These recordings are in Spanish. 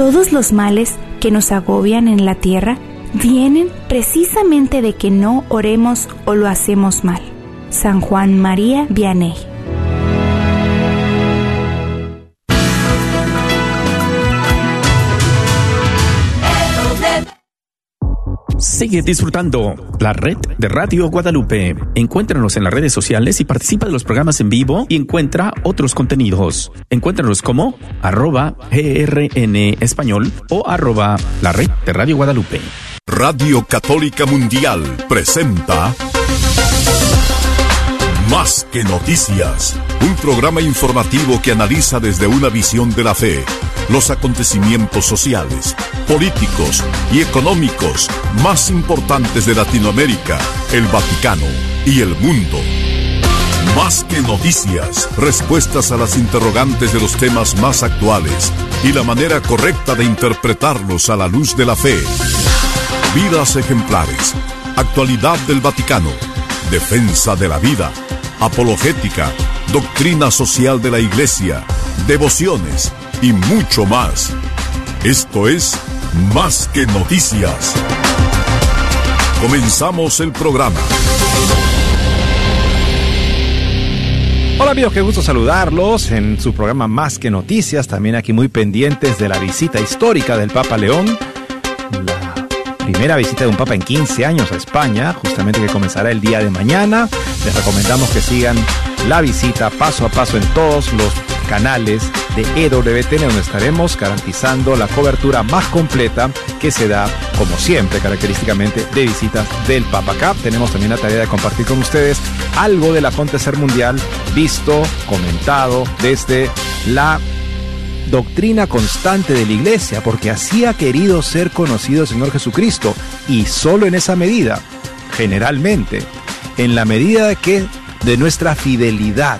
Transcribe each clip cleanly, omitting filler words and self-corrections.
Todos los males que nos agobian en la tierra vienen precisamente de que no oremos o lo hacemos mal. San Juan María Vianney. Sigue disfrutando la red de Radio Guadalupe. Encuéntranos en las redes sociales y participa de los programas en vivo y encuentra otros contenidos. Encuéntranos como @GRN Español o @la red de Radio Guadalupe. Radio Católica Mundial presenta Más que Noticias, un programa informativo que analiza desde una visión de la fe los acontecimientos sociales, políticos y económicos más importantes de Latinoamérica, el Vaticano y el mundo. Más que noticias, respuestas a las interrogantes de los temas más actuales y la manera correcta de interpretarlos a la luz de la fe. Vidas ejemplares, actualidad del Vaticano, defensa de la vida, apologética, doctrina social de la Iglesia, devociones y mucho más. Esto es Más que Noticias. Comenzamos el programa. Hola amigos, qué gusto saludarlos en su programa Más que Noticias, también aquí muy pendientes de la visita histórica del Papa León, la primera visita de un Papa en 15 años a España, justamente que comenzará el día de mañana. Les recomendamos que sigan la visita paso a paso en todos los canales de EWTN, donde estaremos garantizando la cobertura más completa que se da, como siempre, característicamente de visitas del Papa. Acá tenemos también la tarea de compartir con ustedes algo del acontecer mundial visto, comentado desde la doctrina constante de la Iglesia, porque así ha querido ser conocido el Señor Jesucristo, y solo en esa medida, generalmente, en la medida de nuestra fidelidad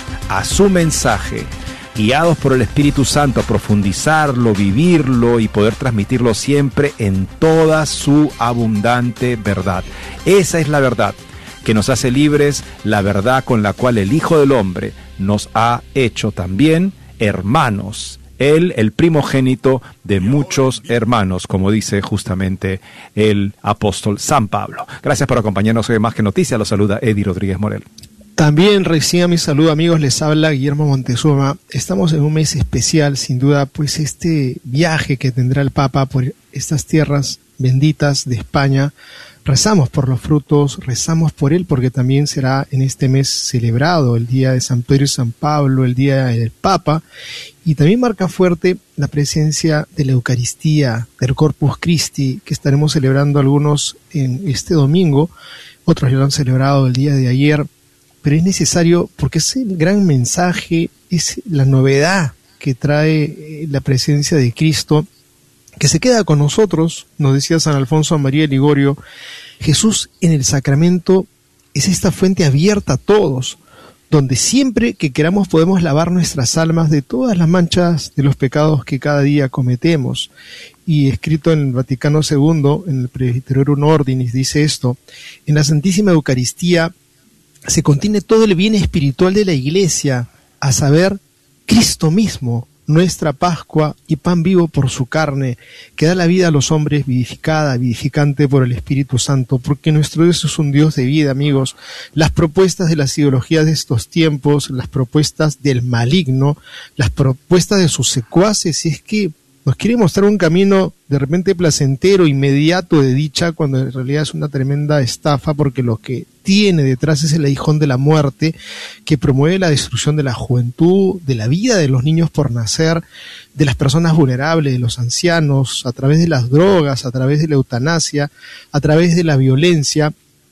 a su mensaje, guiados por el Espíritu Santo a profundizarlo, vivirlo y poder transmitirlo siempre en toda su abundante verdad. Esa es la verdad que nos hace libres, la verdad con la cual el Hijo del Hombre nos ha hecho también hermanos. Él, el primogénito de muchos hermanos, como dice justamente el apóstol San Pablo. Gracias por acompañarnos hoy en Más que Noticias. Los saluda Eddie Rodríguez Morel. También reciban mi saludo, amigos, les habla Guillermo Montezuma. Estamos en un mes especial, sin duda, pues este viaje que tendrá el Papa por estas tierras benditas de España. Rezamos por los frutos, rezamos por él, porque también será en este mes celebrado el día de San Pedro y San Pablo, el día del Papa, y también marca fuerte la presencia de la Eucaristía, del Corpus Christi, que estaremos celebrando algunos en este domingo, otros ya lo han celebrado el día de ayer. Pero es necesario, porque es el gran mensaje, es la novedad que trae la presencia de Cristo, que se queda con nosotros. Nos decía San Alfonso María de Ligorio, Jesús en el sacramento es esta fuente abierta a todos, donde siempre que queramos podemos lavar nuestras almas de todas las manchas de los pecados que cada día cometemos. Y escrito en el Vaticano II, en el Presbyterorum Ordinis, dice esto: en la Santísima Eucaristía se contiene todo el bien espiritual de la Iglesia, a saber, Cristo mismo, nuestra Pascua y pan vivo por su carne, que da la vida a los hombres vivificada, vivificante por el Espíritu Santo, porque nuestro Dios es un Dios de vida, amigos. Las propuestas de las ideologías de estos tiempos, las propuestas del maligno, las propuestas de sus secuaces, es que nos quiere mostrar un camino de repente placentero, inmediato, de dicha, cuando en realidad es una tremenda estafa, porque lo que tiene detrás es el aguijón de la muerte, que promueve la destrucción de la juventud, de la vida de los niños por nacer, de las personas vulnerables, de los ancianos, a través de las drogas, a través de la eutanasia, a través de la violencia.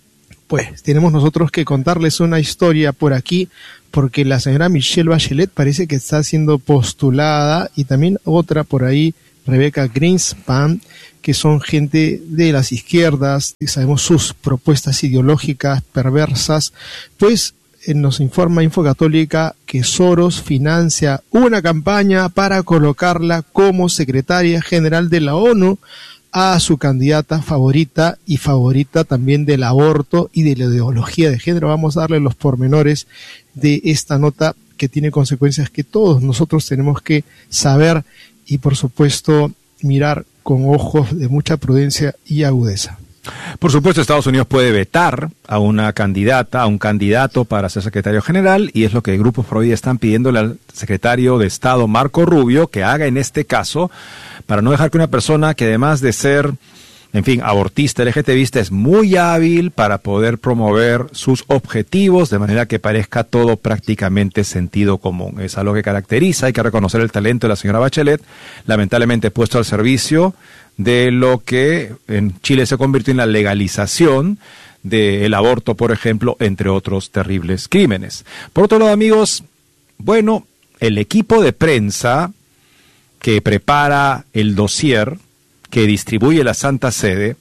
Pues tenemos nosotros que contarles una historia por aquí, porque la señora Michelle Bachelet parece que está siendo postulada, y también otra por ahí, Rebecca Greenspan, que son gente de las izquierdas, y sabemos sus propuestas ideológicas perversas. Pues nos informa Infocatólica que Soros financia una campaña para colocarla como secretaria general de la ONU a su candidata favorita, y favorita también del aborto y de la ideología de género. Vamos a darle los pormenores de esta nota, que tiene consecuencias que todos nosotros tenemos que saber, y por supuesto mirar con ojos de mucha prudencia y agudeza. Por supuesto, Estados Unidos puede vetar a una candidata, a un candidato para ser secretario general, y es lo que grupos pro vida están pidiéndole al secretario de Estado Marco Rubio que haga en este caso, para no dejar que una persona que además de ser, en fin, abortista, LGTBista, es muy hábil para poder promover sus objetivos de manera que parezca todo prácticamente sentido común. Es algo que caracteriza, hay que reconocer el talento de la señora Bachelet, lamentablemente puesto al servicio de lo que en Chile se convirtió en la legalización del aborto, por ejemplo, entre otros terribles crímenes. Por otro lado, amigos, bueno, el equipo de prensa que prepara el dossier que distribuye la Santa Sede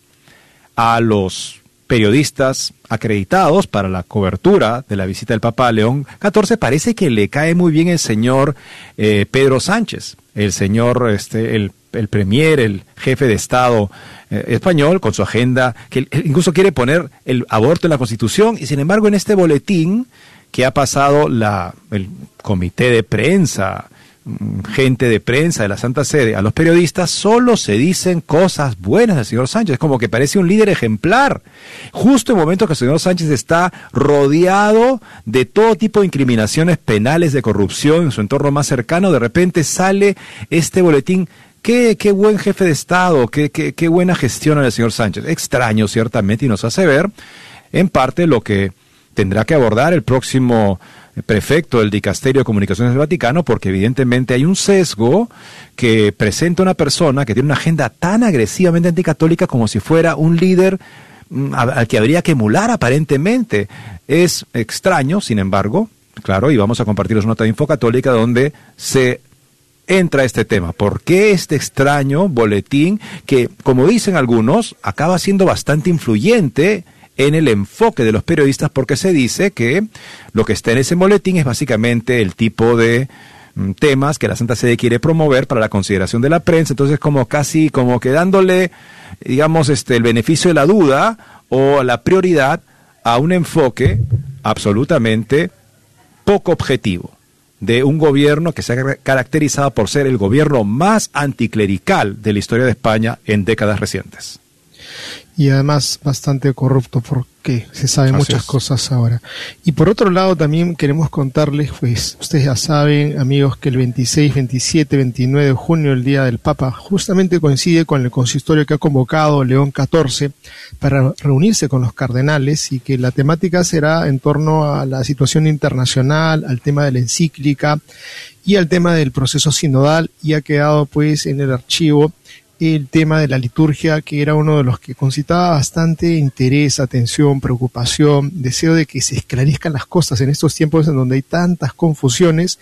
a los periodistas acreditados para la cobertura de la visita del Papa a León XIV, parece que le cae muy bien el señor Pedro Sánchez, el señor, el premier, el jefe de Estado español, con su agenda, que incluso quiere poner el aborto en la Constitución, y sin embargo en este boletín que ha pasado el comité de prensa, gente de prensa de la Santa Sede a los periodistas, solo se dicen cosas buenas del señor Sánchez, como que parece un líder ejemplar. Justo en el momento que el señor Sánchez está rodeado de todo tipo de incriminaciones penales de corrupción en su entorno más cercano, de repente sale este boletín. Qué buen jefe de Estado, qué buena gestión el señor Sánchez. Extraño, ciertamente, y nos hace ver, en parte, lo que tendrá que abordar el próximo prefecto del Dicasterio de Comunicaciones del Vaticano, porque evidentemente hay un sesgo que presenta una persona que tiene una agenda tan agresivamente anticatólica como si fuera un líder al que habría que emular aparentemente. Es extraño, sin embargo, claro, y vamos a compartirles una nota de Infocatólica donde se entra este tema. ¿Por qué este extraño boletín que, como dicen algunos, acaba siendo bastante influyente en el enfoque de los periodistas, porque se dice que lo que está en ese boletín es básicamente el tipo de temas que la Santa Sede quiere promover para la consideración de la prensa? Entonces, como que dándole, digamos, el beneficio de la duda o la prioridad a un enfoque absolutamente poco objetivo de un gobierno que se ha caracterizado por ser el gobierno más anticlerical de la historia de España en décadas recientes. Y además bastante corrupto, porque se saben muchas cosas ahora. Y por otro lado también queremos contarles, pues ustedes ya saben, amigos, que el 26, 27, 29 de junio, el Día del Papa, justamente coincide con el consistorio que ha convocado León XIV para reunirse con los cardenales, y que la temática será en torno a la situación internacional, al tema de la encíclica y al tema del proceso sinodal, y ha quedado pues en el archivo el tema de la liturgia, que era uno de los que concitaba bastante interés, atención, preocupación, deseo de que se esclarezcan las cosas en estos tiempos en donde hay tantas confusiones.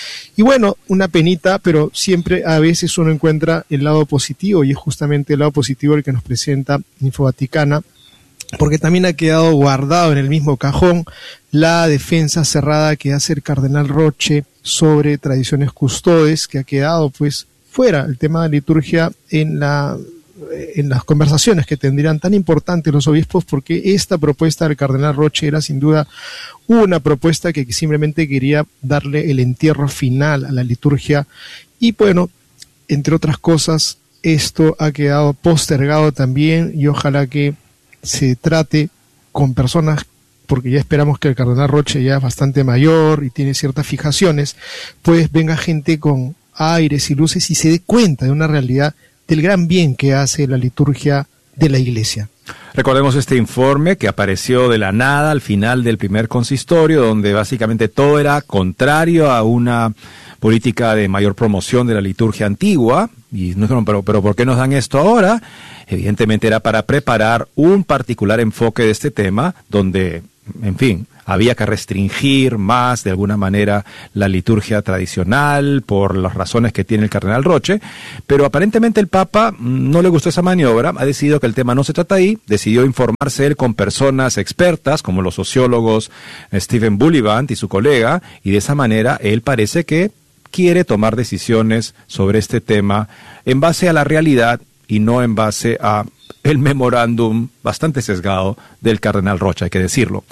Y bueno, una penita, pero siempre a veces uno encuentra el lado positivo, y es justamente el lado positivo el que nos presenta Infovaticana, porque también ha quedado guardado en el mismo cajón la defensa cerrada que hace el cardenal Roche sobre tradiciones custodes, que ha quedado pues fuera el tema de liturgia en las conversaciones que tendrían tan importantes los obispos, porque esta propuesta del cardenal Roche era sin duda una propuesta que simplemente quería darle el entierro final a la liturgia. Y bueno, entre otras cosas, esto ha quedado postergado también, y ojalá que se trate con personas, porque ya esperamos que el cardenal Roche ya es bastante mayor y tiene ciertas fijaciones, pues venga gente con aires y luces y se dé cuenta de una realidad del gran bien que hace la liturgia de la Iglesia. Recordemos este informe que apareció de la nada al final del primer consistorio, donde básicamente todo era contrario a una política de mayor promoción de la liturgia antigua. Y no, pero ¿por qué nos dan esto ahora? Evidentemente era para preparar un particular enfoque de este tema, donde, en fin, había que restringir más de alguna manera la liturgia tradicional por las razones que tiene el cardenal Roche, pero aparentemente el Papa no le gustó esa maniobra, ha decidido que el tema no se trata ahí, decidió informarse él con personas expertas como los sociólogos Stephen Bullivant y su colega, y de esa manera él parece que quiere tomar decisiones sobre este tema en base a la realidad y no en base a el memorándum bastante sesgado del cardenal Roche, hay que decirlo.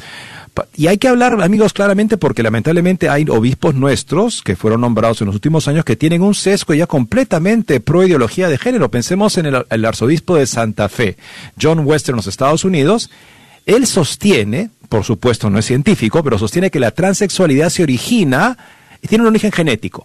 Y hay que hablar, amigos, claramente, porque lamentablemente hay obispos nuestros que fueron nombrados en los últimos años que tienen un sesgo ya completamente pro ideología de género. Pensemos en el arzobispo de Santa Fe, John Wester, en los Estados Unidos. Él sostiene, por supuesto no es científico, pero sostiene que la transexualidad se origina y tiene un origen genético.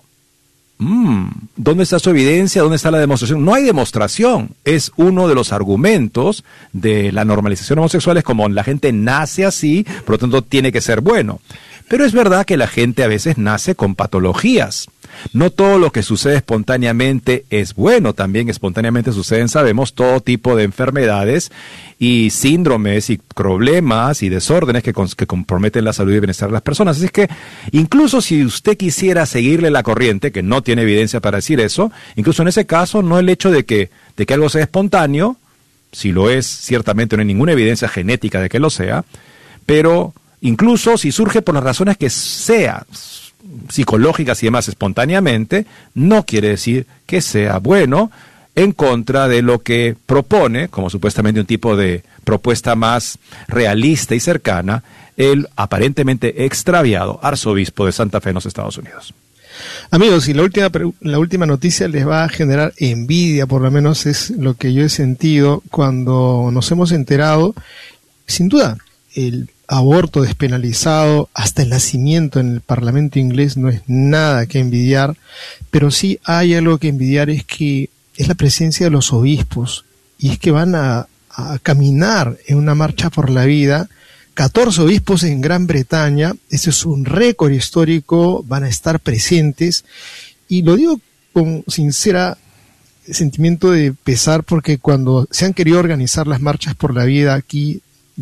¿Dónde está su evidencia? ¿Dónde está la demostración? No hay demostración. Es uno de los argumentos de la normalización homosexual, es como la gente nace así, por lo tanto tiene que ser bueno. Pero es verdad que la gente a veces nace con patologías. No todo lo que sucede espontáneamente es bueno, también espontáneamente suceden, sabemos, todo tipo de enfermedades y síndromes y problemas y desórdenes que comprometen la salud y bienestar de las personas. Así es que incluso si usted quisiera seguirle la corriente, que no tiene evidencia para decir eso, incluso en ese caso no el hecho de que algo sea espontáneo, si lo es, ciertamente no hay ninguna evidencia genética de que lo sea, pero incluso si surge por las razones que sea, psicológicas y demás espontáneamente, no quiere decir que sea bueno, en contra de lo que propone, como supuestamente un tipo de propuesta más realista y cercana, el aparentemente extraviado arzobispo de Santa Fe en los Estados Unidos. Amigos, y la última noticia les va a generar envidia, por lo menos es lo que yo he sentido cuando nos hemos enterado, sin duda, el aborto despenalizado hasta el nacimiento en el Parlamento inglés no es nada que envidiar, pero sí hay algo que envidiar, es la presencia de los obispos, y es que van a caminar en una marcha por la vida. 14 obispos en Gran Bretaña, ese es un récord histórico, van a estar presentes, y lo digo con sincera sentimiento de pesar, porque cuando se han querido organizar las marchas por la vida aquí,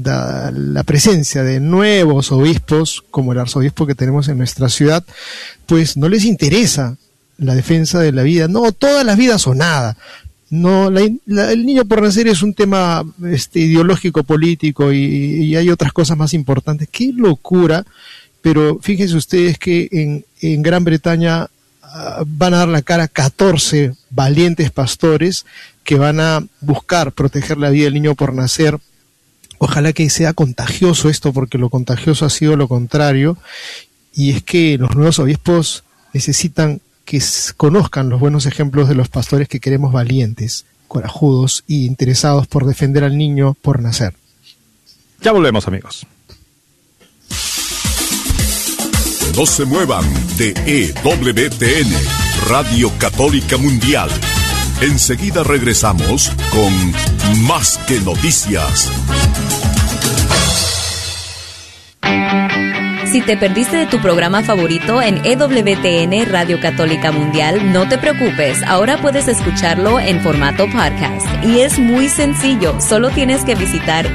la presencia de nuevos obispos, como el arzobispo que tenemos en nuestra ciudad, pues no les interesa la defensa de la vida. No, todas las vidas o nada. No, el niño por nacer es un tema ideológico, político, y hay otras cosas más importantes. ¡Qué locura! Pero fíjense ustedes que en Gran Bretaña van a dar la cara 14 valientes pastores que van a buscar proteger la vida del niño por nacer. Ojalá que sea contagioso esto, porque lo contagioso ha sido lo contrario, y es que los nuevos obispos necesitan que conozcan los buenos ejemplos de los pastores que queremos valientes, corajudos y interesados por defender al niño por nacer. Ya volvemos, amigos. No se muevan de EWTN, Radio Católica Mundial. Enseguida regresamos con Más que Noticias. Si te perdiste de tu programa favorito en EWTN Radio Católica Mundial, no te preocupes, ahora puedes escucharlo en formato podcast. Y es muy sencillo, solo tienes que visitar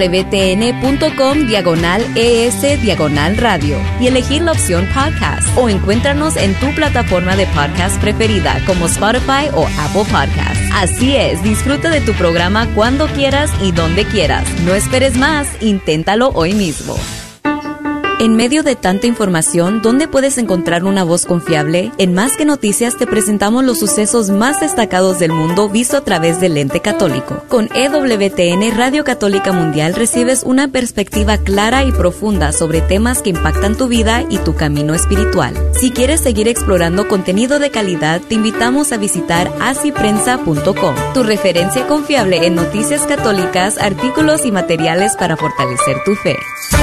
ewtn.com/ES/radio y elegir la opción podcast, o encuéntranos en tu plataforma de podcast preferida como Spotify o Apple Podcasts. Así es, disfruta de tu programa cuando quieras y donde quieras. No esperes más, inténtalo hoy mismo. En medio de tanta información, ¿dónde puedes encontrar una voz confiable? En Más que Noticias te presentamos los sucesos más destacados del mundo visto a través del lente católico. Con EWTN Radio Católica Mundial recibes una perspectiva clara y profunda sobre temas que impactan tu vida y tu camino espiritual. Si quieres seguir explorando contenido de calidad, te invitamos a visitar asiprensa.com, tu referencia confiable en noticias católicas, artículos y materiales para fortalecer tu fe.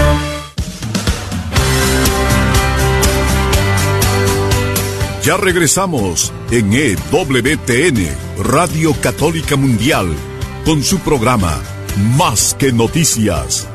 Ya regresamos en EWTN, Radio Católica Mundial, con su programa Más que Noticias.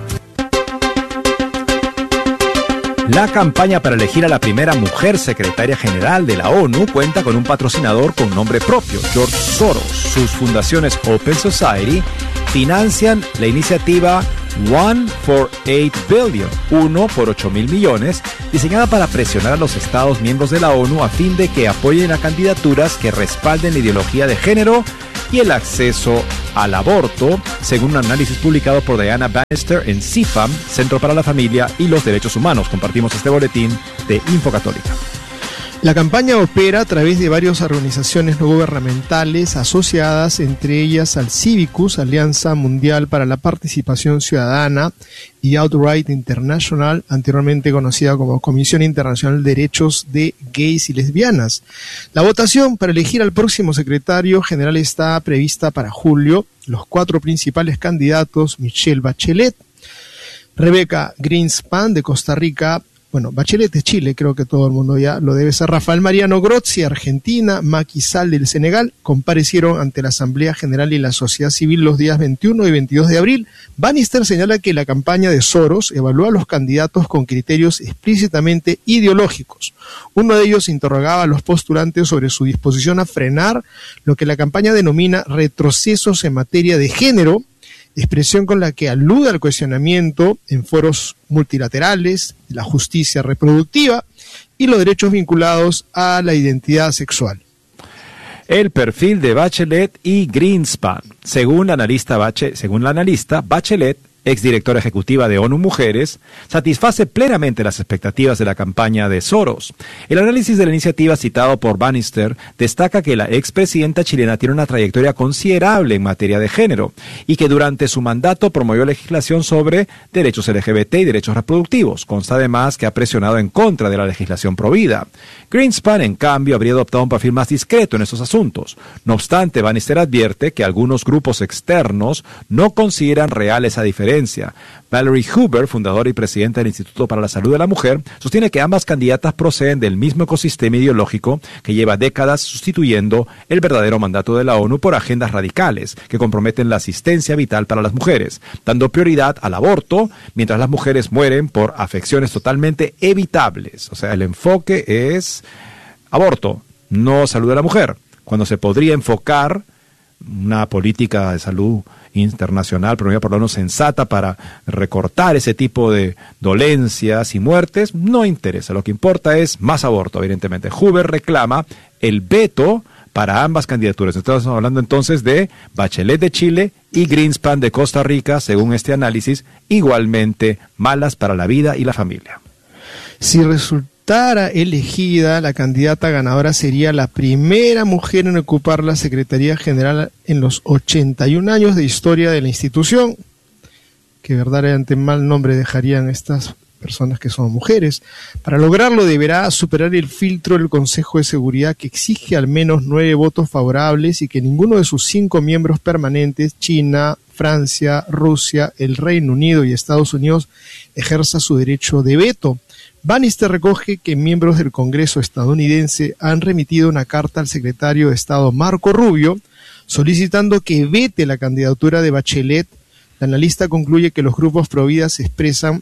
La campaña para elegir a la primera mujer secretaria general de la ONU cuenta con un patrocinador con nombre propio, George Soros. Sus fundaciones Open Society financian la iniciativa One for 8 Billion, 1 por 8 mil millones, diseñada para presionar a los Estados miembros de la ONU a fin de que apoyen a candidaturas que respalden la ideología de género y el acceso al aborto, según un análisis publicado por Diana Bannister en CIFAM, Centro para la Familia y los Derechos Humanos. Compartimos este boletín de Infocatólica. La campaña opera a través de varias organizaciones no gubernamentales asociadas, entre ellas al Civicus, Alianza Mundial para la Participación Ciudadana, y Outright International, anteriormente conocida como Comisión Internacional de Derechos de Gays y Lesbianas. La votación para elegir al próximo secretario general está prevista para julio. Los 4 principales candidatos: Michelle Bachelet, Rebecca Greenspan de Costa Rica, Bachelet de Chile, creo que todo el mundo ya lo debe ser, Rafael Mariano Grozzi, Argentina, Macky Sall del Senegal, comparecieron ante la Asamblea General y la sociedad civil los días 21 y 22 de abril. Bannister señala que la campaña de Soros evalúa a los candidatos con criterios explícitamente ideológicos. Uno de ellos interrogaba a los postulantes sobre su disposición a frenar lo que la campaña denomina retrocesos en materia de género, expresión con la que alude al cuestionamiento en foros multilaterales, la justicia reproductiva y los derechos vinculados a la identidad sexual. El perfil de Bachelet y Greenspan. Según la analista, Bachelet, exdirectora ejecutiva de ONU Mujeres, satisface plenamente las expectativas de la campaña de Soros. El análisis de la iniciativa citado por Bannister destaca que la expresidenta chilena tiene una trayectoria considerable en materia de género y que durante su mandato promovió legislación sobre derechos LGBT y derechos reproductivos. Consta además que ha presionado en contra de la legislación provida. Greenspan, en cambio, habría adoptado un perfil más discreto en estos asuntos. No obstante, Bannister advierte que algunos grupos externos no consideran real esa diferencia. Valerie Huber, fundadora y presidenta del Instituto para la Salud de la Mujer, sostiene que ambas candidatas proceden del mismo ecosistema ideológico que lleva décadas sustituyendo el verdadero mandato de la ONU por agendas radicales que comprometen la asistencia vital para las mujeres, dando prioridad al aborto mientras las mujeres mueren por afecciones totalmente evitables. O sea, el enfoque es aborto, no salud de la mujer, cuando se podría enfocar una política de salud internacional, promovida por la ONU, sensata para recortar ese tipo de dolencias y muertes. No interesa, lo que importa es más aborto, evidentemente. Huber reclama el veto para ambas candidaturas. Estamos hablando entonces de Bachelet de Chile y Greenspan de Costa Rica, según este análisis, igualmente malas para la vida y la familia. Si resultara elegida, la candidata ganadora sería la primera mujer en ocupar la Secretaría General en los 81 años de historia de la institución. Que verdaderamente mal nombre dejarían estas personas que son mujeres. Para lograrlo deberá superar el filtro del Consejo de Seguridad, que exige al menos 9 votos favorables y que ninguno de sus 5 miembros permanentes, China, Francia, Rusia, el Reino Unido y Estados Unidos, ejerza su derecho de veto. Bannister recoge que miembros del Congreso estadounidense han remitido una carta al secretario de Estado Marco Rubio solicitando que vete la candidatura de Bachelet. La analista concluye que los grupos providas expresan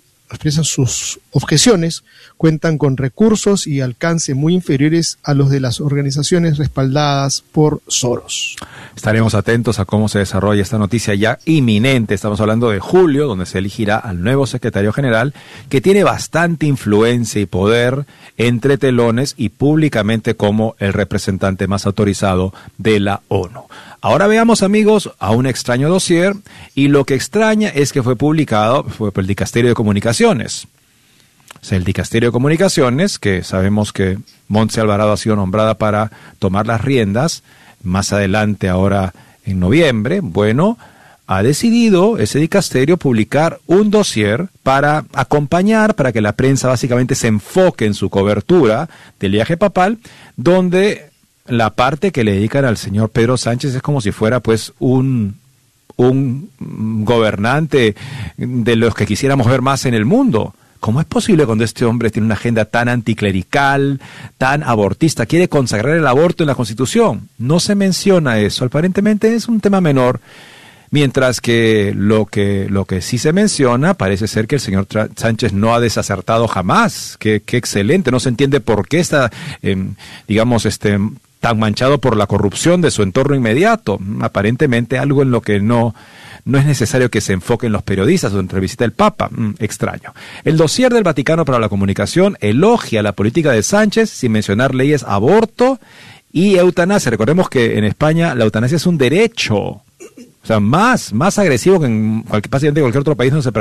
sus objeciones, cuentan con recursos y alcance muy inferiores a los de las organizaciones respaldadas por Soros. Estaremos atentos a cómo se desarrolla esta noticia ya inminente. Estamos hablando de julio, donde se elegirá al nuevo secretario general, que tiene bastante influencia y poder entre telones y públicamente como el representante más autorizado de la ONU. Ahora veamos, amigos, a un extraño dossier, y lo que extraña es que fue publicado por el Dicasterio de Comunicaciones. O sea, el Dicasterio de Comunicaciones, que sabemos que Montse Alvarado ha sido nombrada para tomar las riendas, más adelante, ahora en noviembre, ha decidido ese dicasterio publicar un dossier para acompañar, para que la prensa básicamente se enfoque en su cobertura del viaje papal, donde la parte que le dedican al señor Pedro Sánchez es como si fuera pues un gobernante de los que quisiéramos ver más en el mundo. ¿Cómo es posible cuando este hombre tiene una agenda tan anticlerical, tan abortista, quiere consagrar el aborto en la Constitución? No se menciona eso, aparentemente es un tema menor, mientras que lo que sí se menciona parece ser que el señor Sánchez no ha desacertado jamás. Qué excelente, no se entiende por qué está, tan manchado por la corrupción de su entorno inmediato. Aparentemente algo en lo que no es necesario que se enfoquen los periodistas durante la visita del Papa. Extraño. El dossier del Vaticano para la Comunicación elogia la política de Sánchez sin mencionar leyes aborto y eutanasia. Recordemos que en España la eutanasia es un derecho. O sea, más agresivo que en cualquier otro país donde se